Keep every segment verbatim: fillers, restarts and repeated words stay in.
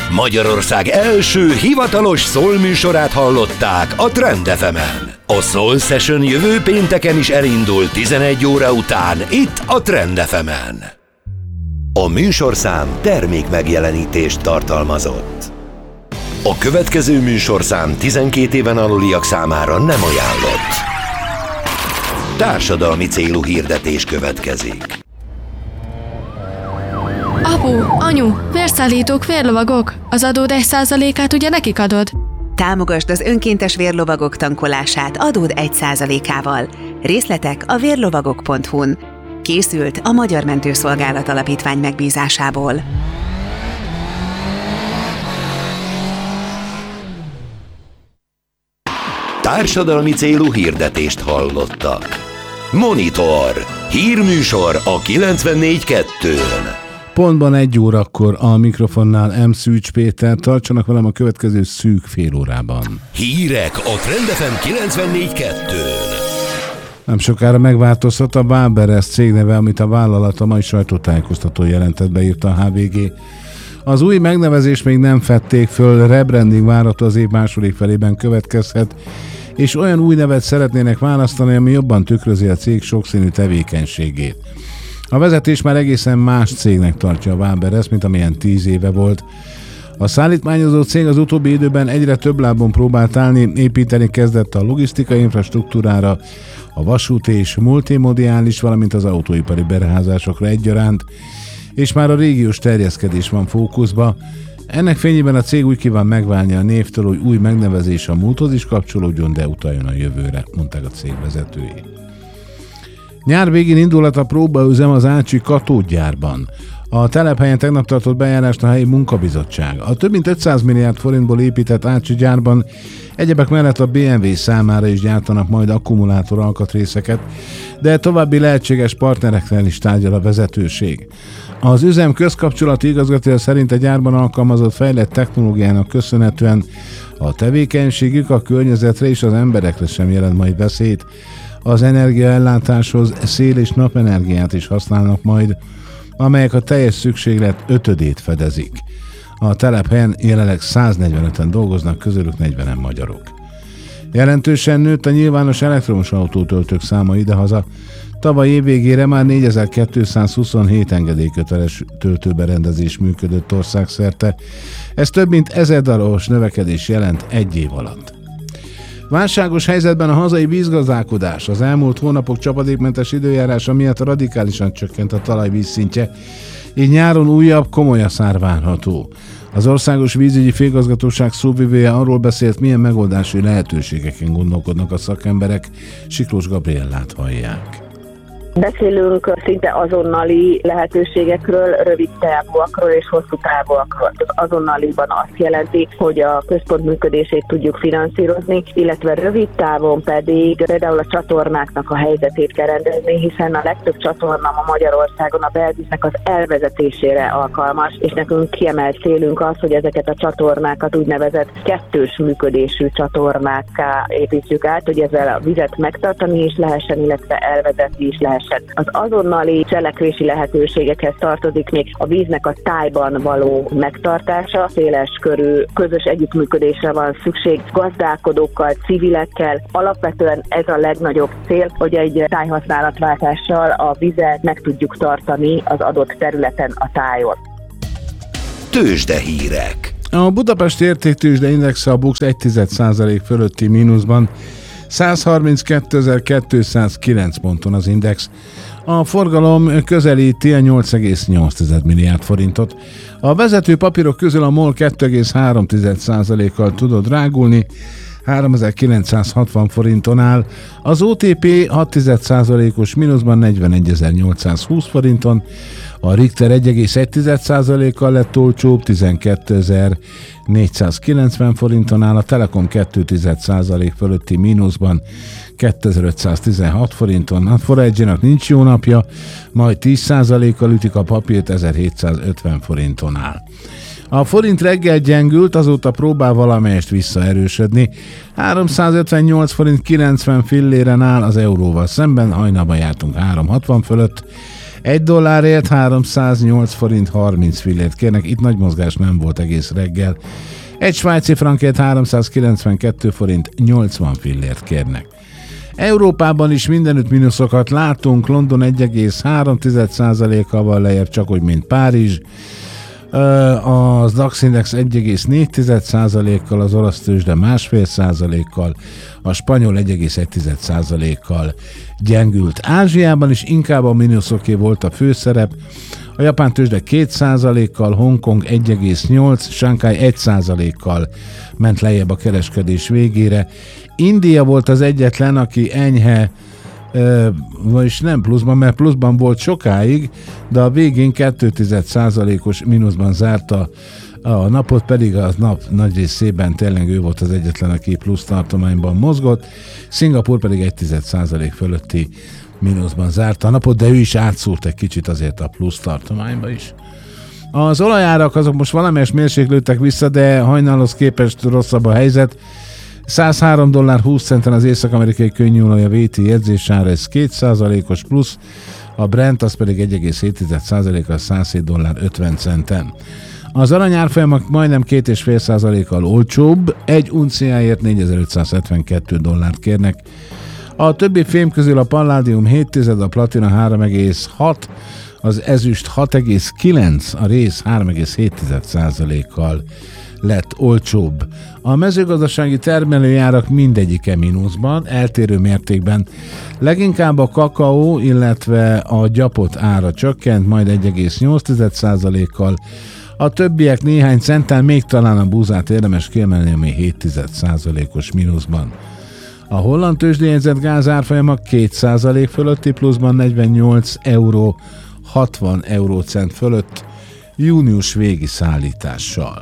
Magyarország első hivatalos Soul műsorát hallották a Trend ef emen. A Soul Session jövő pénteken is elindul tizenegy óra után itt a Trend ef emen. A műsorszám termék megjelenítést tartalmazott. A következő műsorszám tizenkét éven aluliak számára nem ajánlott. Társadalmi célú hirdetés következik. Apu, anyu, vérszállítók, vérlovagok. Az adód egy százalékát ugye nekik adod? Támogasd az önkéntes vérlovagok tankolását adód egy százalékával. Részletek a vérlovagok pont hu-n. Készült a Magyar Mentőszolgálat Alapítvány megbízásából. Társadalmi célú hirdetést hallottak. Monitor. Hírműsor a kilencvennégy kettőn. Pontban egy órakor a mikrofonnál M. Szűcs Péter, tartsanak velem a következő szűk fél órában. Hírek a Trend ef em kilencvennégy kettőn. Nem sokára megváltozhat a Waberers cégneve, amit a vállalat a mai sajtótájékoztató jelentett, beírta a há vé gé. Az új megnevezést még nem fedték föl, rebranding várható az év második felében következhet, és olyan új nevet szeretnének választani, ami jobban tükrözi a cég sokszínű tevékenységét. A vezetés már egészen más cégnek tartja a Waberers, mint amilyen tíz éve volt. A szállítmányozó cég az utóbbi időben egyre több lábon próbált állni, építeni kezdett a logisztikai infrastruktúrára, a vasúti és multimodiális, valamint az autóipari beruházásokra egyaránt, és már a régiós terjeszkedés van fókuszba. Ennek fényében a cég úgy kíván megválni a névtől, hogy új megnevezés a múlthoz is kapcsolódjon, de utaljon a jövőre, mondták a cég vezetői. Nyár végén indulhat a próbaüzem az ácsi katódgyárban. A telephelyen tegnap tartott bejárást a helyi munkabizottság. A több mint ötszáz milliárd forintból épített ácsi gyárban egyebek mellett a bé em vé számára is gyártanak majd akkumulátor alkatrészeket, de további lehetséges partnereknél is tárgyal a vezetőség. Az üzem közkapcsolati igazgatója szerint a gyárban alkalmazott fejlett technológiának köszönhetően a tevékenységük a környezetre és az emberekre sem jelent majd veszélyt. Az energiaellátáshoz szél- és napenergiát is használnak majd, amelyek a teljes szükséglet ötödét fedezik. A telephelyen jelenleg száznegyvenöten dolgoznak, közülük negyvenen magyarok. Jelentősen nőtt a nyilvános elektromos autótöltők száma idehaza. Tavaly év végére már négyezer-kétszázhuszonhét engedélyköteles töltőberendezés működött országszerte. Ez több mint ezer darabos növekedés jelent egy év alatt. Válságos helyzetben a hazai vízgazdálkodás. Az elmúlt hónapok csapadékmentes időjárása miatt radikálisan csökkent a talajvíz szintje, így nyáron újabb komoly szár várható. Az Országos Vízügyi Főigazgatóság szóvivője arról beszélt, milyen megoldási lehetőségeken gondolkodnak a szakemberek. Siklós Gabriellát hallják. Beszélünk szinte azonnali lehetőségekről, rövid távúakról és hosszú távúakról. Az azonnaliban azt jelenti, hogy a központ működését tudjuk finanszírozni, illetve rövid távon pedig például a csatornáknak a helyzetét kell rendezni, hiszen a legtöbb csatorna ma Magyarországon a belvíznek az elvezetésére alkalmas, és nekünk kiemelt célunk az, hogy ezeket a csatornákat úgynevezett kettős működésű csatornákká építjük át, hogy ezzel a vizet megtartani is lehessen, illetve elvezetni is lehessen. Az azonnali cselekvési lehetőségekhez tartozik még a víznek a tájban való megtartása, széles körű közös együttműködésre van szükség gazdálkodókkal, civilekkel. Alapvetően ez a legnagyobb cél, hogy egy tájhasználatváltással a vizet meg tudjuk tartani az adott területen a tájon. Tőzsdehírek. A Budapesti Értéktőzsde Indexe a BUX egy tized százalék fölötti mínuszban, százharminckétezer-kétszázkilenc ponton az index. A forgalom közelíti a nyolc egész nyolc milliárd forintot. A vezető papírok közül a MOL két egész három százalékkal tudott drágulni, háromezer-kilencszázhatvan forinton áll. Az o té pé hat százalékos mínuszban negyvenegyezer-nyolcszázhúsz forinton, a Richter egy egész egy százalékkal lett olcsóbb, tizenkétezer-négyszázkilencven forinton áll, a Telekom két százalék fölötti mínuszban kétezer-ötszáztizenhat forinton, a Forage-nak nincs jó napja, majd tíz százalékkal ütik a papírt, ezerhétszázötven forinton áll. A forint reggel gyengült, azóta próbál valamelyest visszaerősödni. háromszázötvennyolc forint kilencven filléren áll az euróval szemben, hajnalban jártunk három hatvan fölött. Egy dollárért háromszáznyolc forint harminc fillért kérnek, itt nagy mozgás nem volt egész reggel. Egy svájci frankért háromszázkilencvenkettő forint nyolcvan fillért kérnek. Európában is mindenütt mínuszokat látunk, London egy egész három százalékkal van lejjebb, csak úgy, mint Párizs. Az DAX Index egy egész négy százalékkal, az olasz tőzsde másfél százalékkal, a spanyol egy egész egy százalékkal gyengült. Ázsiában is inkább a mínuszoké volt a főszerep, a japán tőzsde két százalékkal, Hongkong egy egész nyolc, Shanghai egy százalékkal ment lejjebb a kereskedés végére. India volt az egyetlen, aki enyhe, vagyis nem pluszban, mert pluszban volt sokáig, de a végén két százalékos mínuszban zárta a napot, pedig a nap nagy részében tényleg ő volt az egyetlen, aki plusz tartományban mozgott. Szingapúr pedig egy százalék fölötti mínuszban zárta a napot, de ő is átszúrt egy kicsit azért a plusz tartományba is. Az olajárak azok most valamelyes mérséklődtek vissza, de hajnalhoz képest rosszabb a helyzet. száz három dollár húsz centen az észak-amerikai könnyűolaj a vé té jegyzésára, ez két százalékos plusz, a Brent az pedig egy egész hét százalékkal száz hét dollár ötven centen. Az arany árfolyamok majdnem két egész öt százalékkal olcsóbb, egy unciáért négyezer-ötszázhetvenkettő dollárt kérnek. A többi fém közül a palládium hét, a platina három egész hat, az ezüst hat egész kilenc, a réz három egész hét százalékkal lett olcsóbb. A mezőgazdasági termelőjárak mindegyike mínuszban, eltérő mértékben. Leginkább a kakaó, illetve a gyapot ára csökkent, majd egy egész nyolc százalékkal. A többiek néhány centtel, még talán a búzát érdemes kiemelni, ami hét százalékos mínuszban. A holland tőzsdéjegyzett gáz árfolyama két százalék fölötti pluszban, negyvennyolc euró hatvan eurócent fölött június végi szállítással.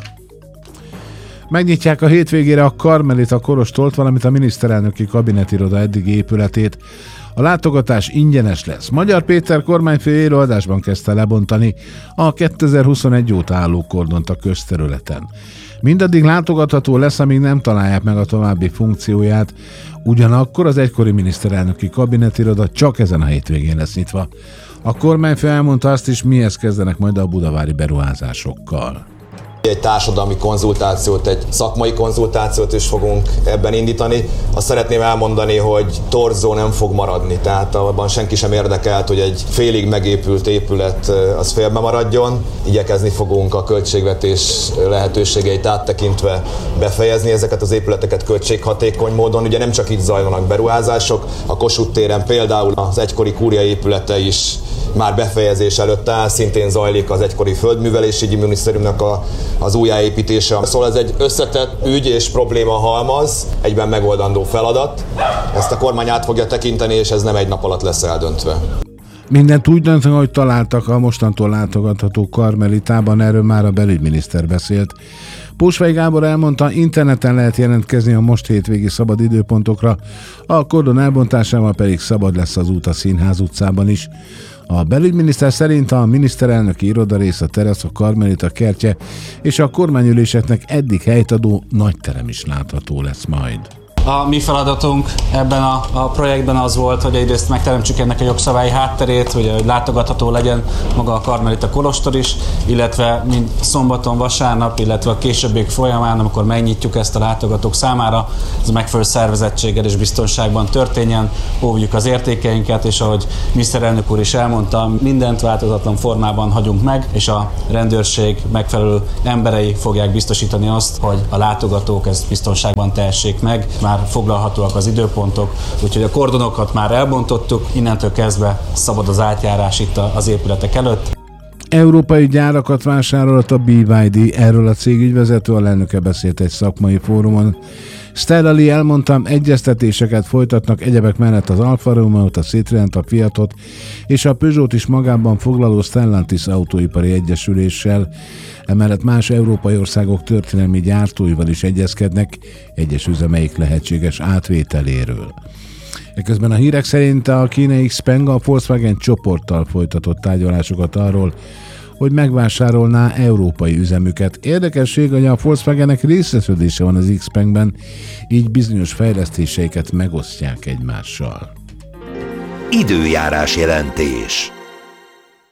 Megnyitják a hétvégére a Karmelita Kolostolt, valamint a miniszterelnöki kabinetiroda eddigi épületét. A látogatás ingyenes lesz. Magyar Péter kormányfő élőadásban kezdte lebontani a kétezer-huszonegy óta álló kordont a közterületen. Mindaddig látogatható lesz, amíg nem találják meg a további funkcióját, ugyanakkor az egykori miniszterelnöki kabinetiroda csak ezen a hétvégén lesz nyitva. A kormányfő elmondta azt is, mihez kezdenek majd a budavári beruházásokkal. Egy társadalmi konzultációt, egy szakmai konzultációt is fogunk ebben indítani. Azt szeretném elmondani, hogy torzó nem fog maradni, tehát abban senki sem érdekelt, hogy egy félig megépült épület az félbe maradjon. Igyekezni fogunk a költségvetés lehetőségeit áttekintve befejezni ezeket az épületeket költséghatékony módon. Ugye nem csak itt zajlanak beruházások, a Kossuth téren például az egykori kúria épülete is már befejezés előtt áll, szintén zajlik az egykori földművelési minisztériumnak a, az újjáépítése. Szóval ez egy összetett ügy és probléma halmaz, egyben megoldandó feladat. Ezt a kormány át fogja tekinteni, és ez nem egy nap alatt lesz eldöntve. Mindent úgy döntve, hogy találtak a mostantól látogatható Karmelitában, erről már a belügyminiszter beszélt. Pósvai Gábor elmondta, interneten lehet jelentkezni a most hétvégi szabad időpontokra, a kordon elbontásával pedig szabad lesz az út a Színház utcában is. A belügyminiszter szerint a miniszterelnöki irodarész, a terasz, a Karmelita kertje és a kormányüléseknek eddig helytadó nagy terem is látható lesz majd. A mi feladatunk ebben a, a projektben az volt, hogy egyrészt megteremtsük ennek a jogszabályi hátterét, hogy, hogy látogatható legyen maga a Karmelita kolostor is, illetve mind szombaton, vasárnap, illetve a későbbiek folyamán, amikor megnyitjuk ezt a látogatók számára, ez megfelelő szervezettséggel és biztonságban történjen, óvjuk az értékeinket, és ahogy miniszterelnök úr is elmondta, mindent változatlan formában hagyunk meg, és a rendőrség megfelelő emberei fogják biztosítani azt, hogy a látogatók ezt biztonságban tehessék meg. Már foglalhatóak az időpontok, úgyhogy a kordonokat már elbontottuk, innentől kezdve szabad az átjárás itt az épületek előtt. Európai gyárakat vásárolt a bé vé dé, erről a cég ügyvezető alelnöke beszélt egy szakmai fórumon. Stella Lee elmondta, egyeztetéseket folytatnak egyebek mellett az Alfa Romeo-t, a Citroent, a Fiatot és a Peugeot is magában foglaló Stellantis autóipari egyesüléssel, emellett más európai országok történelmi gyártóival is egyezkednek egyes üzemeik lehetséges átvételéről. Eközben a hírek szerint a kínai Xpeng a Volkswagen csoporttal folytatott tárgyalásokat arról, hogy megvásárolná európai üzemüket. Érdekesség, hogy a Volkswagennek részesedése van az Xpengben, így bizonyos fejlesztéseiket megosztják egymással. Időjárás jelentés.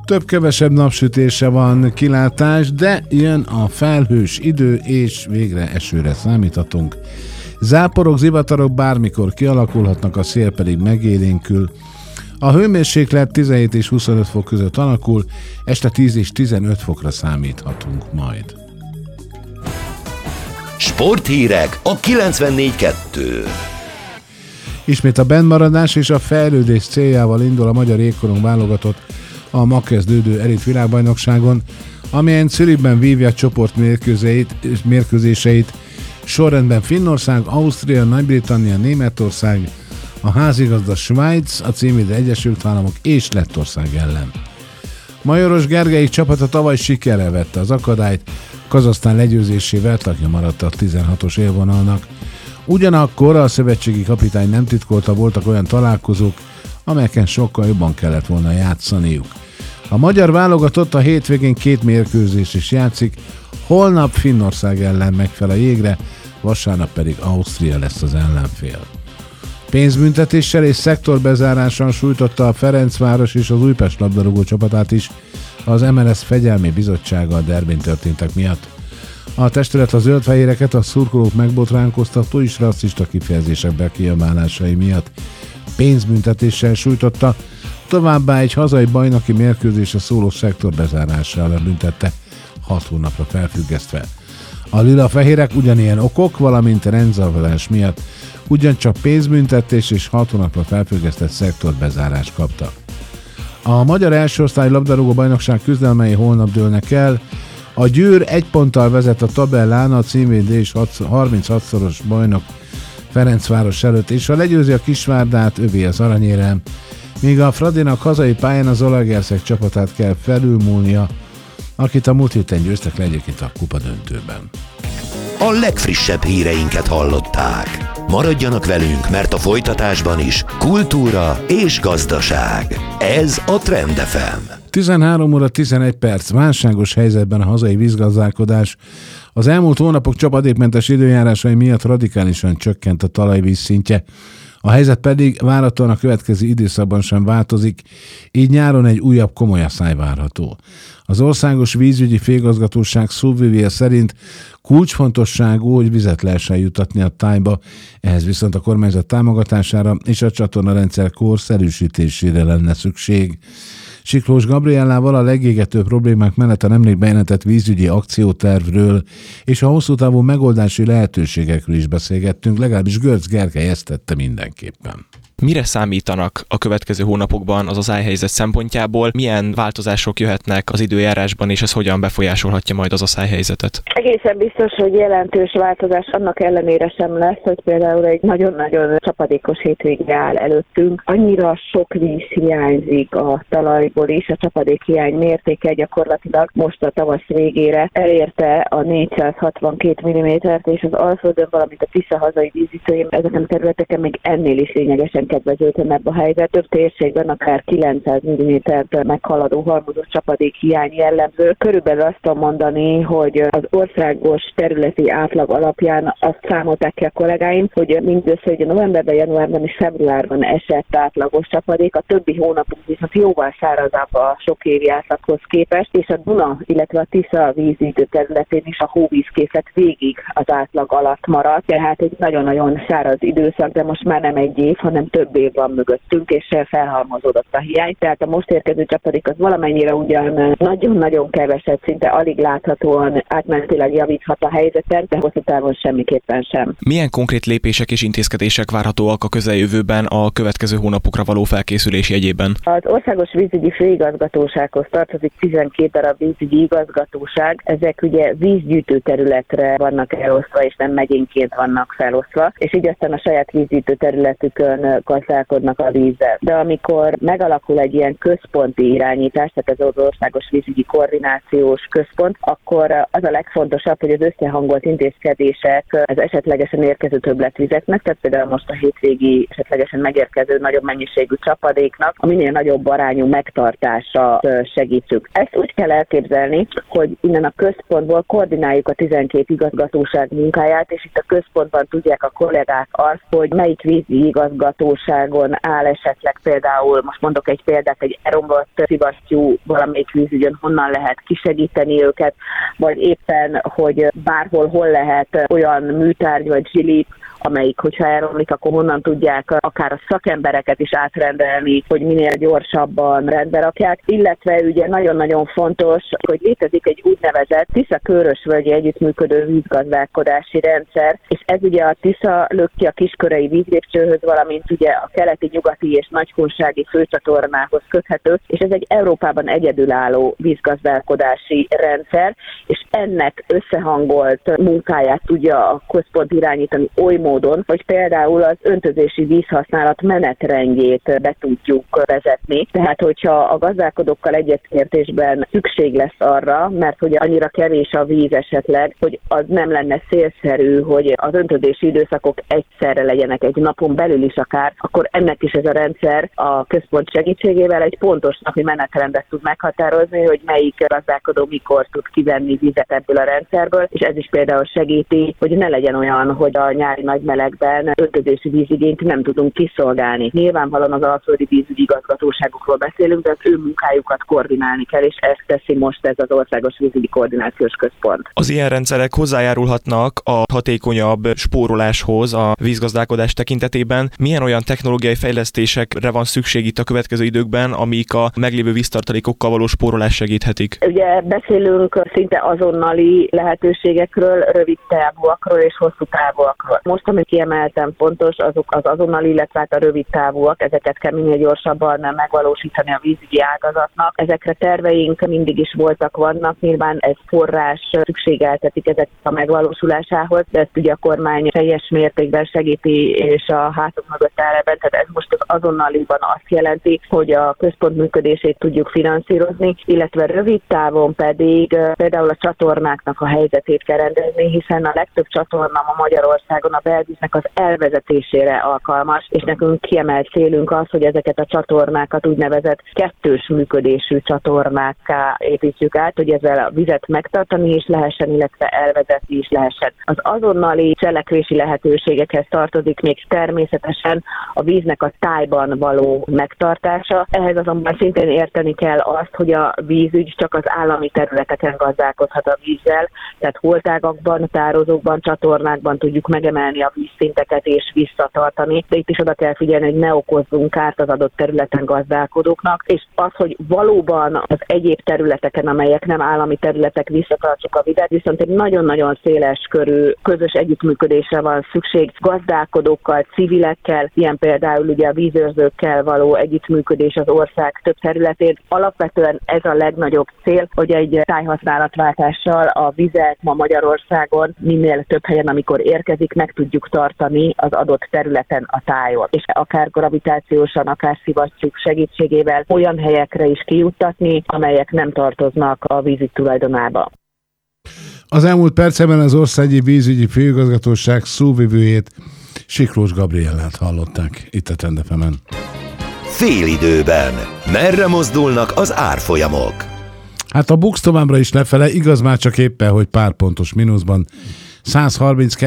Több-kevesebb napsütése van kilátás, de jön a felhős idő, és végre esőre számíthatunk. Záporok, zivatarok bármikor kialakulhatnak, a szél pedig megélénkül. A hőmérséklet tizenhét és huszonöt fok között alakul, este tíz és tizenöt fokra számíthatunk majd. Sporthírek a kilencvennégy kettő. Ismét a bennmaradás és a fejlődés céljával indul a magyar jégkorong válogatott a ma kezdődő elit világbajnokságon, amelyen Zürichben vívja csoport mérkőzéseit, sorrendben Finnország, Ausztria, Nagy-Britannia, Németország, a házigazda Svájc, a címvédő Egyesült Államok és Lettország ellen. Majoros Gergely csapata tavaly sikerrel vette az akadályt, Kazahsztán legyőzésével tagja maradt a tizenhatos élvonalnak. Ugyanakkor a szövetségi kapitány nem titkolta, voltak olyan találkozók, amelyeken sokkal jobban kellett volna játszaniuk. A magyar válogatott a hétvégén két mérkőzés is játszik, holnap Finnország ellen megy fel a jégre, vasárnap pedig Ausztria lesz az ellenfél. Pénzbüntetéssel és szektorbezárással sújtotta a Ferencváros és az Újpest labdarúgó csapatát is az em el es Fegyelmi Bizottsága a derbén történtek miatt. A testület a zöldfehéreket a szurkolók megbotránkoztató és rasszista kifejezések bekiabálásai miatt pénzbüntetéssel sújtotta, továbbá egy hazai bajnoki mérkőzésre szóló szektor bezárására büntette, hat hónapra felfüggesztve. A lila-fehérek ugyanilyen okok, valamint rendzavarás miatt ugyancsak pénzbüntetés és hat hónapra felfüggesztett szektorbezárást kaptak. A magyar első osztály labdarúgó bajnokság küzdelmei holnap dőlnek el. A Győr egy ponttal vezet a tabellán a címvédő és harminchatszoros bajnok Ferencváros előtt, és ha legyőzi a Kisvárdát, övé az aranyérem, míg a Fradinak hazai pályán az Zalaegerszeg csapatát kell felülmúlnia, akit a múlt héten győztek le egyébként a kupa döntőben. A legfrissebb híreinket hallották. Maradjanak velünk, mert a folytatásban is kultúra és gazdaság. Ez a Trend ef em. tizenhárom óra tizenegy perc, válságos helyzetben a hazai vízgazdálkodás. Az elmúlt hónapok csapadékmentes időjárásai miatt radikálisan csökkent a talajvíz szintje. A helyzet pedig várhatóan a következő időszakban sem változik, így nyáron egy újabb komoly asszály várható. Az Országos Vízügyi Főigazgatóság szóvivője szerint kulcsfontosságú, hogy vizet lehessen jutatni a tájba, ehhez viszont a kormányzat támogatására és a csatornarendszer korszerűsítésére lenne szükség. Siklós Gabriellával a legégetőbb problémák mellett a nemrég bejelentett vízügyi akciótervről és a hosszú távú megoldási lehetőségekről is beszélgettünk, legalábbis Görz Gergely ezt tette mindenképpen. Mire számítanak a következő hónapokban az asszályhelyzet szempontjából? Milyen változások jöhetnek az időjárásban, és ez hogyan befolyásolhatja majd az asszályhelyzetet? Egészen biztos, hogy jelentős változás annak ellenére sem lesz, hogy például egy nagyon-nagyon csapadékos hétvége áll előttünk. Annyira sok víz hiányzik a talajból is, a csapadékhiány mértéke gyakorlatilag most a tavasz végére elérte a négyszázhatvankét millimétert, és az Alföldön, valamint a Tisza hazai vízviszonyén ezeken a területeken még ennél is lényegesen kedvezőtlenebb a helyzet. Több térségben akár kilencszáz millimétert meghaladó halmozós csapadék hiány jellemző. Körülbelül azt tudom mondani, hogy az országos területi átlag alapján azt számolták ki a kollégáim, hogy mindössze ugye novemberben, januárban és februárban esett átlagos csapadék, a többi hónapunk viszont jóval szárazabb a sok évi átlaghoz képest, és a Duna, illetve a Tisza vízidő területén is a hóvízkészlet végig az átlag alatt maradt, tehát egy nagyon-nagyon száraz időszak, de most már nem egy év, hanem több év van mögöttünk, és felhalmozódott a hiány. Tehát a most érkező csapadék az valamennyire ugyan nagyon-nagyon keveset, szinte alig láthatóan átmenetileg javíthat a helyzeten, de hosszú távon semmiképpen sem. Milyen konkrét lépések és intézkedések várhatóak a közeljövőben a következő hónapokra való felkészülés jegyében? Az Országos Vízügyi Főigazgatósághoz tartozik tizenkét darab vízügyi igazgatóság. Ezek ugye vízgyűjtő területre vannak elosztva, és nem megyénként vannak felosztva, és így aztán a saját vízgyűjtő területükön gazdálkodnak a vízzel. De amikor megalakul egy ilyen központi irányítás, tehát ez az Országos Vízügyi Koordinációs Központ, akkor az a legfontosabb, hogy az összehangolt intézkedések az esetlegesen érkező többletvizeknek, tehát például most a hétvégi esetlegesen megérkező nagyobb mennyiségű csapadéknak a minél nagyobb arányú megtartása segítsük. Ezt úgy kell elképzelni, hogy innen a központból koordináljuk a tizenkét igazgatóság munkáját, és itt a központban tudják a kollégák azt, hogy melyik vízi igazgató vízigazgatóságon áll esetleg például, most mondok egy példát, egy elromlott szivattyú valamelyik vízügyön, honnan lehet kisegíteni őket, vagy éppen, hogy bárhol hol lehet olyan műtárgy vagy zsilip, amelyik, hogyha elromlik, akkor honnan tudják akár a szakembereket is átrendelni, hogy minél gyorsabban rendbe rakják. Illetve ugye nagyon-nagyon fontos, hogy létezik egy úgynevezett Tisza-Körösvölgyi Együttműködő Vízgazdálkodási Rendszer, és ez ugye a Tisza-Lökki a Kiskörei vízlépcsőhöz, valamint ugye a keleti, nyugati és nagykunsági főcsatornához köthető, és ez egy Európában egyedülálló vízgazdálkodási rendszer, és ennek összehangolt munkáját tudja a központ irányítani oly módon, hogy például az öntözési vízhasználat menetrendjét be tudjuk vezetni. Tehát, hogyha a gazdálkodókkal egyetértésben szükség lesz arra, mert hogy annyira kevés a víz esetleg, hogy az nem lenne célszerű, hogy az öntözési időszakok egyszerre legyenek egy napon belül is akár, akkor ennek is ez a rendszer a központ segítségével egy pontos napi menetrendet tud meghatározni, hogy melyik gazdálkodó mikor tud kivenni vizet ebből a rendszerből, és ez is például segíti, hogy ne legyen olyan, hogy a nyári nagy melegben öntözési vízigényt nem tudunk kiszolgálni. Nyilvánvalóan az alföldi vízügyi igazgatóságokról beszélünk, de az ő munkájukat koordinálni kell, és ezt teszi most ez az Országos Vízügyi Koordinációs Központ. Az ilyen rendszerek hozzájárulhatnak a hatékonyabb spóroláshoz a vízgazdálkodás tekintetében. Milyen olyan technológiai fejlesztésekre van szükség itt a következő időkben, amik a meglévő víztartalékokkal való spórolást segíthetik? Ugye beszélünk szinte azonnali lehetőségekről, rövid távúakról és hosszú távúakról. Most, amit kiemeltem fontos, azok az azonnali, illetve hát a rövid távúak, ezeket kell minél gyorsabban megvalósítani a vízügyi ágazatnak. Ezekre terveink mindig is voltak, vannak, nyilván ez forrás szükségeltetik ezek a megvalósulásához, de ezt ugye a kormány teljes mértékben segíti, és a hátunk mögött áll ebben, tehát ez most az azonnaliban azt jelenti, hogy a központ működését tudjuk finanszírozni, illetve rövid távon pedig például a csatornáknak a helyzetét kell rendezni, hiszen a legtöbb csatorna a Magyarországon a belvíznek az elvezetésére alkalmas, és nekünk kiemelt célunk az, hogy ezeket a csatornákat úgynevezett kettős működésű csatornákká építjük át, hogy ezzel a vizet megtartani is lehessen, illetve elvezetni is lehessen. Az azonnali cselekvési lehetőségekhez tartozik még természetesen a víznek a tájban való megtartása. Ehhez azonban szintén érteni kell azt, hogy a vízügy csak az állami területeken gazdálkodhat a vízzel, tehát holtágakban, tározókban, csatornákban tudjuk megemelni a vízszinteket és visszatartani, de itt is oda kell figyelni, hogy ne okozzunk kárt az adott területen gazdálkodóknak, és az, hogy valóban az egyéb területeken, amelyek nem állami területek, visszatartsuk a vizet, viszont egy nagyon-nagyon széles körű közös együttműködésre van szükség gazdálkodókkal, civilekkel, ilyen például ugye a vízőrzőkkel való együttműködés az ország több területén. Alapvetően ez a legnagyobb cél, hogy egy tájhasználatváltással a vizet ma Magyarországon minél több helyen, amikor érkezik, meg tudjuk tartani az adott területen a tájon. És akár gravitációsan, akár szivattyúk segítségével olyan helyekre is kijuttatni, amelyek nem tartoznak a vízügy tulajdonába. Az elmúlt percben az Országgyűlési Vízügyi Főigazgatóság szóvivőjét, Siklós Gabriellát hallották itt a Trend ef emen. Félidőben. Merre mozdulnak az árfolyamok? Hát a BUX továbbra is lefele, igaz már csak éppen, hogy pár pontos mínuszban. száz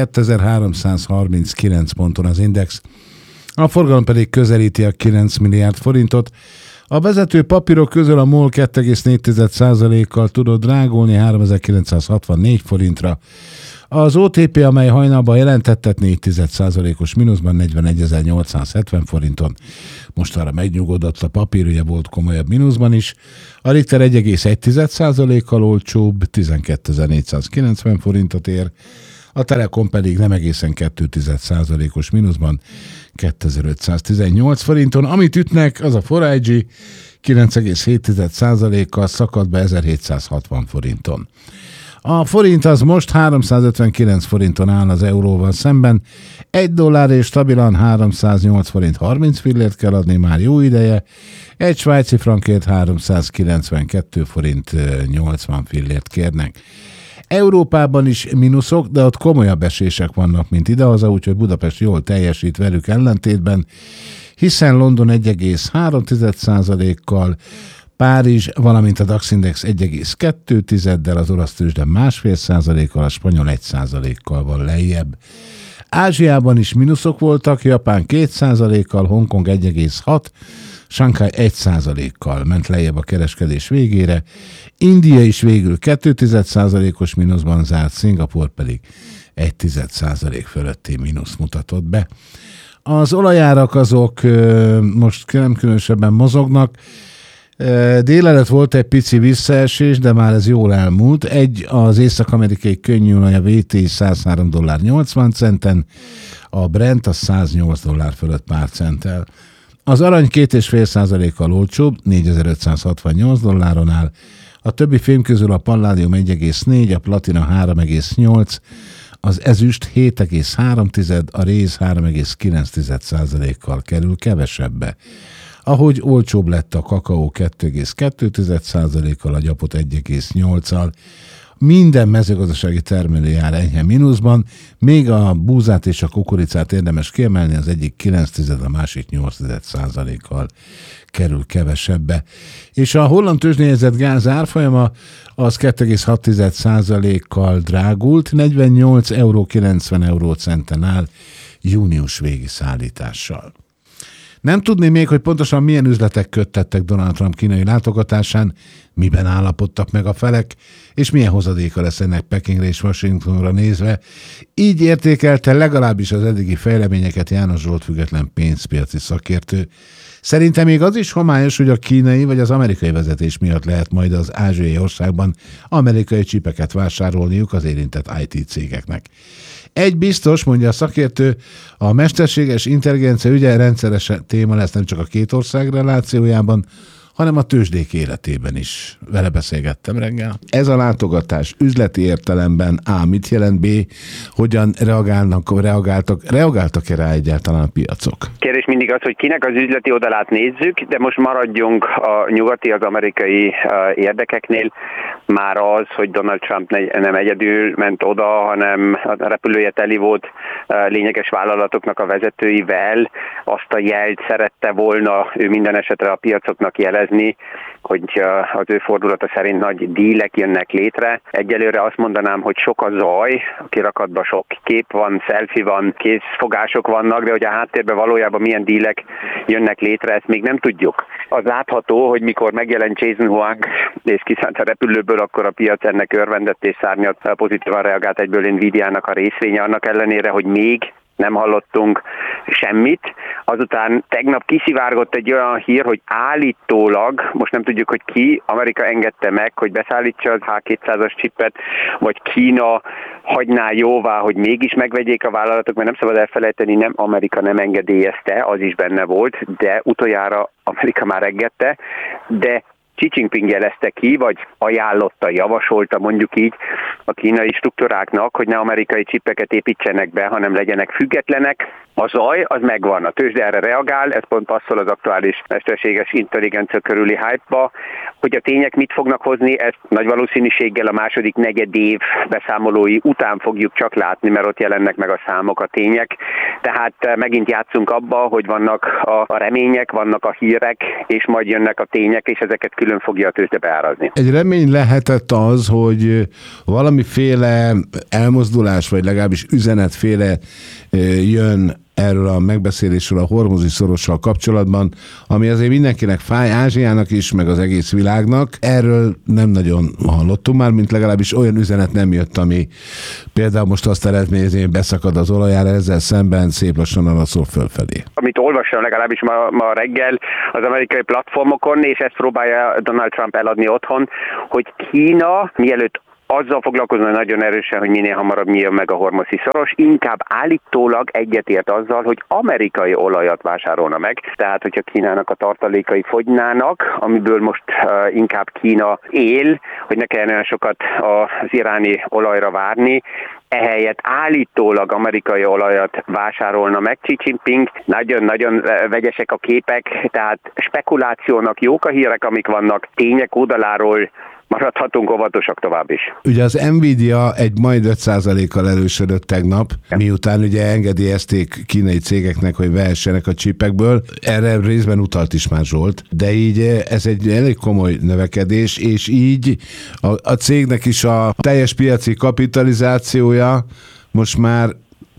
harminckétezer-háromszázharminckilenc ponton az index. A forgalom pedig közelíti a kilenc milliárd forintot. A vezető papírok közül a MOL kettő egész négy százalékkal tudott drágulni háromezer-kilencszázhatvannégy forintra. Az o té pé, amely hajnalban jelentettet négy százalékos mínuszban negyvenegyezer-nyolcszázhetven forinton. Mostanra megnyugodott a papír, ugye volt komolyabb mínuszban is. A Richter egy egész egy százalékkal olcsóbb, tizenkétezer-négyszázkilencven forintot ér. A Telekom pedig nem egészen két százalékos mínuszban kétezer-ötszáztizennyolc forinton. Amit ütnek, az a négy i gé kilenc egész hét százalékkal szakadt be ezerhétszázhatvan forinton. A forint az most háromszázötvenkilenc forinton áll az euróval szemben, egy dollár és stabilan háromszáznyolc forint harminc fillért kell adni már jó ideje, egy svájci frankért háromszázkilencvenkettő forint nyolcvan fillért kérnek. Európában is mínuszok, de ott komolyabb esések vannak, mint idehaza, úgyhogy Budapest jól teljesít velük ellentétben, hiszen London egy egész három százalékkal, Párizs, valamint a DAX Index egy egész kettő százalékkal, az olasz tőzsde másfél százalékkal, a spanyol egy százalékkal van lejjebb. Ázsiában is mínuszok voltak, Japán két százalékkal, Hongkong egy egész hat, Sanghai egy százalékkal ment lejjebb a kereskedés végére, India is végül két százalékos mínuszban zárt, Szingapúr pedig egy százalék fölötti mínusz mutatott be. Az olajárak azok most nem különösebben mozognak. Délelőtt volt egy pici visszaesés, de már ez jól elmúlt. Egy az észak-amerikai könnyűolaj a vé té száz három dollár nyolcvan centen, a Brent a száz nyolc dollár fölött pár centtel. Az arany két egész öt százalékkal olcsóbb, négyezer-ötszázhatvannyolc dolláron áll. A többi fém közül a palládium egy egész négy, a platina három egész nyolc, az ezüst hét egész három, a réz három egész kilenc százalékkal kerül kevesebbe. Ahogy olcsóbb lett a kakaó két egész kettő százalékkal, a gyapot egy egész nyolccal, minden mezőgazdasági termelő jár enyhe mínuszban, még a búzát és a kukoricát érdemes kiemelni, az egyik kilenc, a másik nyolc százalékkal kerül kevesebbe. És a holland tőzsdén gáz árfolyama az két egész hat százalékkal drágult, negyvennyolc euró kilencven eurócenten áll június végi szállítással. Nem tudni még, hogy pontosan milyen üzletek köttettek Donald Trump kínai látogatásán, miben állapodtak meg a felek, és milyen hozadéka lesz ennek Pekingre és Washingtonra nézve. Így értékelte legalábbis az eddigi fejleményeket János Zsolt független pénzpiaci szakértő. Szerintem még az is homályos, hogy a kínai vagy az amerikai vezetés miatt lehet majd az ázsiai országban amerikai csipeket vásárolniuk az érintett i té cégeknek. Egy biztos, mondja a szakértő, a mesterséges intelligencia ügye rendszeres téma lesz nem csak a két ország relációjában, hanem a tőzsdék életében is. Vele beszélgettem reggel. Ez a látogatás üzleti értelemben A. mit jelent, B. hogyan reagálnak, reagáltak, reagáltak-e rá egyáltalán a piacok? Kérdés mindig az, hogy kinek az üzleti oldalát nézzük, de most maradjunk a nyugati, az amerikai érdekeknél. Már az, hogy Donald Trump nem egyedül ment oda, hanem a repülője teli volt lényeges vállalatoknak a vezetőivel, azt a jelt szerette volna ő minden esetre a piacoknak jelezni, hogy az ő fordulata szerint nagy dílek jönnek létre. Egyelőre azt mondanám, hogy sok a zaj, a kirakatban sok kép van, selfie van, kézfogások vannak, de hogy a háttérben valójában milyen dílek jönnek létre, ezt még nem tudjuk. Az látható, hogy mikor megjelent Jason Huang és kiszállt a repülőből, akkor a piac ennek örvendett és szárnyat pozitívan reagált egyből Nvidiának a részvénye, annak ellenére, hogy még nem hallottunk semmit. Azután tegnap kiszivárgott egy olyan hír, hogy állítólag, most nem tudjuk, hogy ki, Amerika engedte meg, hogy beszállítsa az há kétszázas csippet, vagy Kína hagyná jóvá, hogy mégis megvegyék a vállalatok, mert nem szabad elfelejteni, nem Amerika nem engedélyezte, az is benne volt, de utoljára Amerika már engedte, de Xi Jinping jelezte ki, vagy ajánlotta, javasolta mondjuk így a kínai struktúráknak, hogy ne amerikai csippeket építsenek be, hanem legyenek függetlenek. A zaj, az megvan, a tőzsde erre reagál, ez pont passzol az aktuális mesterséges intelligencia körüli hype-ba. Hogy a tények mit fognak hozni, ezt nagy valószínűséggel a második negyed év beszámolói után fogjuk csak látni, mert ott jelennek meg a számok, a tények. Tehát megint játszunk abba, hogy vannak a remények, vannak a hírek, és majd jönnek a tények, és ezeket külön fogja a tőzsde beárazni. Egy remény lehetett az, hogy valamiféle elmozdulás, vagy legalábbis üzenetféle jön erről a megbeszélésről a hormuzi szorossal kapcsolatban, ami azért mindenkinek fáj, Ázsiának is, meg az egész világnak. Erről nem nagyon hallottunk már, mint legalábbis olyan üzenet nem jött, ami például most azt eredményezi, hogy beszakad az olajára, ezzel szemben szép lassan alaszol fölfelé. Amit olvastam legalábbis ma, ma reggel az amerikai platformokon, és ezt próbálja Donald Trump eladni otthon, hogy Kína mielőtt azzal foglalkozna nagyon erősen, hogy minél hamarabb nyíljon meg a hormuzi szoros, inkább állítólag egyetért azzal, hogy amerikai olajat vásárolna meg. Tehát, hogyha Kínának a tartalékai fogynának, amiből most uh, inkább Kína él, hogy ne kellene olyan sokat az iráni olajra várni, ehelyett állítólag amerikai olajat vásárolna meg Xi Jinping. Nagyon-nagyon vegyesek a képek, tehát spekulációnak jók a hírek, amik vannak, tények oldaláról maradhatunk óvatosak tovább is. Ugye az Nvidia egy majd öt százalékkal erősödött tegnap, miután ugye engedélyezték kínai cégeknek, hogy vehessenek a csipekből. Erre részben utalt is már Zsolt, de így ez egy elég komoly növekedés, és így a, a cégnek is a teljes piaci kapitalizációja most már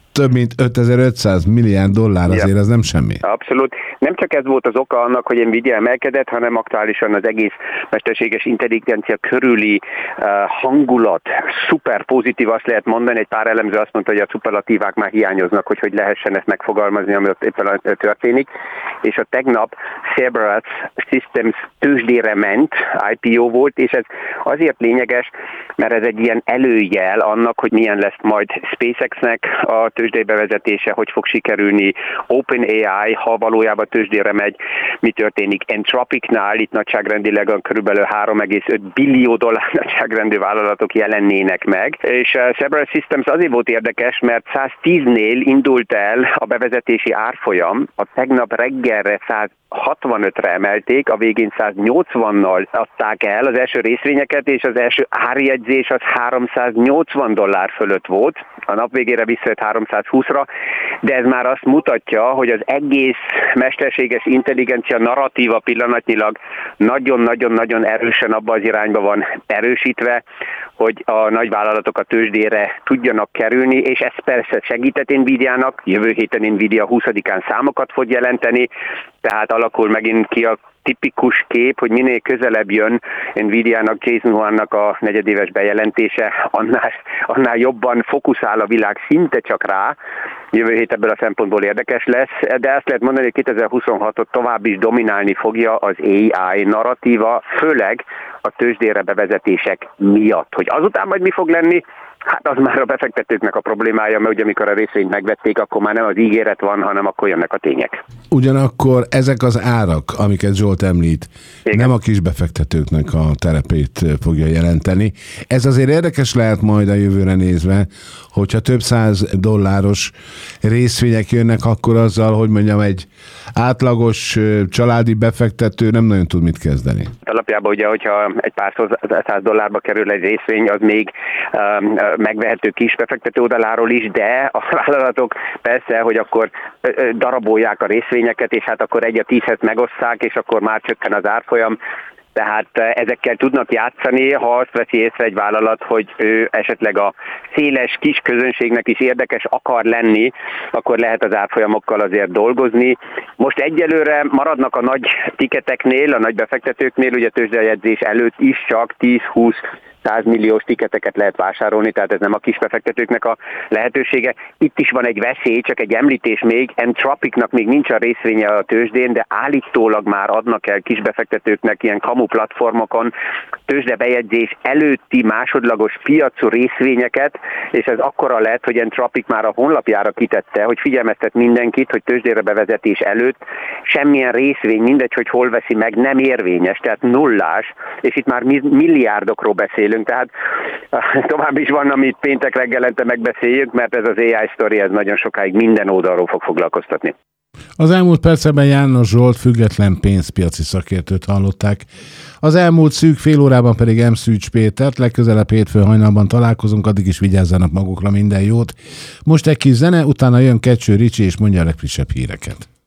több mint ötezer-ötszáz milliárd dollár, azért ez nem semmi. Abszolút. Nem csak ez volt az oka annak, hogy Nvidia emelkedett, hanem aktuálisan az egész mesterséges intelligencia körüli uh, hangulat szuper pozitív, azt lehet mondani. Egy pár elemző azt mondta, hogy a szuperlatívák már hiányoznak, hogy hogy lehessen ezt megfogalmazni, ami ott éppen történik. És a tegnap Cerberus Systems tőzsdére ment, I P O volt, és ez azért lényeges, mert ez egy ilyen előjel annak, hogy milyen lesz majd SpaceX-nek a tőzsdei bevezetése, hogy fog sikerülni OpenAI, ha valójában tőzsdére megy, mi történik Anthropicnál, itt nagyságrendileg körülbelül három egész öt billió dollár nagyságrendű vállalatok jelennének meg, és a Cerberus Systems azért volt érdekes, mert száztíznél indult el a bevezetési árfolyam, a tegnap reggelre százhatvanötre emelték, a végén száznyolcvannal adták el az első részvényeket, és az első árjegyzés az háromszáznyolcvan dollár fölött volt, a nap végére visszajött háromszázhúszra, de ez már azt mutatja, hogy az egész mesterséges intelligencia narratíva pillanatnyilag nagyon-nagyon-nagyon erősen abba az irányba van erősítve, hogy a nagyvállalatok a tőzsdére tudjanak kerülni, és ez persze segített Nvidiának, jövő héten Nvidia huszadikán számokat fog jelenteni, tehát alakul megint ki a tipikus kép, hogy minél közelebb jön Nvidiának, Jason Huangnak a negyedéves bejelentése, annál, annál jobban fókuszál a világ szinte csak rá. Jövő hét ebből a szempontból érdekes lesz, de azt lehet mondani, hogy kétezer-huszonhatot tovább is dominálni fogja az á i narratíva, főleg a tőzsdére bevezetések miatt. Hogy azután majd mi fog lenni, hát az már a befektetőknek a problémája, mert ugye amikor a részvényt megvették, akkor már nem az ígéret van, hanem akkor jönnek a tények. Ugyanakkor ezek az árak, amiket Zsolt említ, igen, nem a kis befektetőknek a terepét fogja jelenteni. Ez azért érdekes lehet majd a jövőre nézve, hogyha több száz dolláros részvények jönnek, akkor azzal, hogy mondjam, egy átlagos családi befektető nem nagyon tud mit kezdeni. Alapjában ugye, hogyha egy pár száz dollárba kerül egy részvény, az még um, megvehető kis befektető oldaláról is, de a vállalatok persze, hogy akkor darabolják a részvényeket, és hát akkor egy a tízhez megosszák, és akkor már csökken az árfolyam. Tehát ezekkel tudnak játszani, ha azt veszi észre egy vállalat, hogy ő esetleg a széles kis közönségnek is érdekes akar lenni, akkor lehet az árfolyamokkal azért dolgozni. Most egyelőre maradnak a nagy tiketeknél, a nagy befektetőknél, ugye tőzsdejegyzés előtt is csak tíz-húsz száz milliós tiketeket lehet vásárolni, tehát ez nem a kisbefektetőknek a lehetősége. Itt is van egy veszély, csak egy említés még, Anthropicnak még nincs a részvénye a tőzsdén, de állítólag már adnak el kisbefektetőknek ilyen kamu platformokon tőzsdebejegyzés előtti másodlagos piacú részvényeket, és ez akkora lett, hogy Anthropic már a honlapjára kitette, hogy figyelmeztet mindenkit, hogy tőzsdére bevezetés előtt semmilyen részvény, mindegy, hogy hol veszi meg, nem érvényes, tehát nullás, és itt már milliárdokról beszélünk. Tehát tovább is van, amit péntek reggelente megbeszéljük, mert ez az á i sztori, ez nagyon sokáig minden oldalról fog foglalkoztatni. Az elmúlt percben János Zsolt független pénzpiaci szakértőt hallották. Az elmúlt szűk fél órában pedig M. Szűcs Pétert. Legközelebb hétfő hajnalban találkozunk, addig is vigyázzanak magukra, minden jót. Most egy kis zene, utána jön Kecső Ricsi és mondja a legfrissebb híreket.